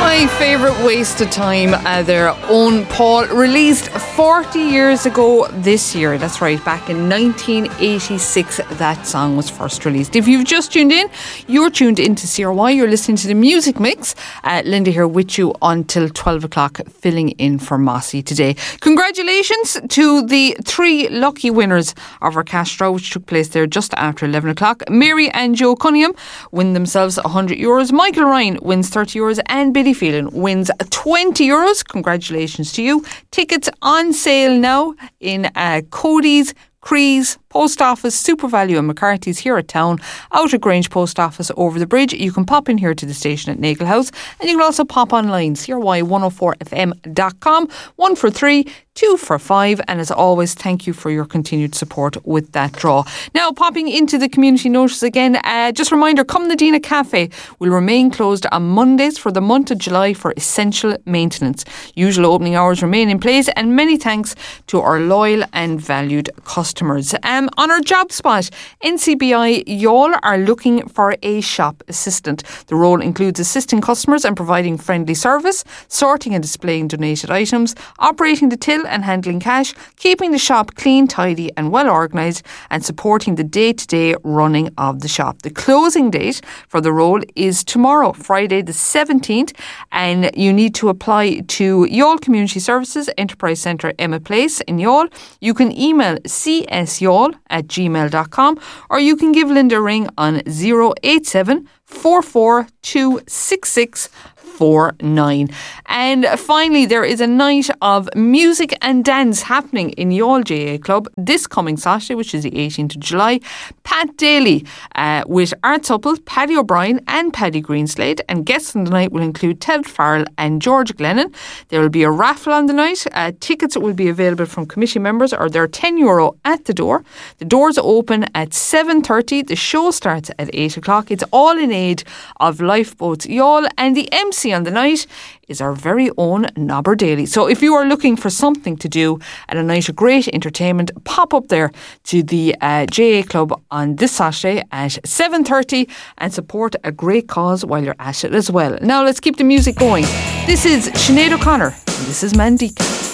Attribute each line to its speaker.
Speaker 1: My favourite waste of time, their own Paul, released 40 years ago this year. That's right, back in 1986 that song was first released. If you've just tuned in, you're tuned into CRY, you're listening to the Music Mix. Linda here with you until 12 o'clock, filling in for Mossy today. Congratulations to the 3 lucky winners of our cash draw, which took place there just after 11 o'clock. Mary and Joe Cunningham win themselves €100. Michael Ryan wins €30 and Billy Phelan wins €20. Congratulations to you. Tickets on sale now in Cody's, Crees, Post Office, Super Value and McCarthy's here at town, out at Grange Post Office over the bridge. You can pop in here to the station at Nagle House, and you can also pop online, CRY104fm.com. 1 for 3, 2 for 5, and as always, thank you for your continued support with that draw. Now, popping into the community notice again, just a reminder, Cumnadina Cafe will remain closed on Mondays for the month of July for essential maintenance. Usual opening hours remain in place, and many thanks to our loyal and valued customers. On our job spot, NCBI Youghal are looking for a shop assistant. The role includes assisting customers and providing friendly service, sorting and displaying donated items, operating the till and handling cash, keeping the shop clean, tidy and well organised, and supporting the day-to-day running of the shop. The closing date for the role is tomorrow, Friday the 17th, and you need to apply to Youghal Community Services, Enterprise Centre, Emma Place in Youghal. You can email csyoughal@gmail.com, or you can give Linda a ring on 087 442 6649. And finally, there is a night of music and dance happening in Youghal GAA Club this coming Saturday, which is the 18th of July. Pat Daly with Art Supple, Paddy O'Brien and Paddy Greenslade, and guests on the night will include Ted Farrell and George Glennon. There will be a raffle on the night. Tickets will be available from committee members, or they're €10 at the door. The doors open at 7:30. The show starts at 8 o'clock. It's all in aid of Lifeboats Youghal, and the MC on the night is our very own Nobber Daly. So if you are looking for something to do and a night of great entertainment, pop up there to the GAA Club on this Saturday at 7:30 and support a great cause while you're at it as well. Now let's keep the music going. This is Sinead O'Connor and this is Mandika.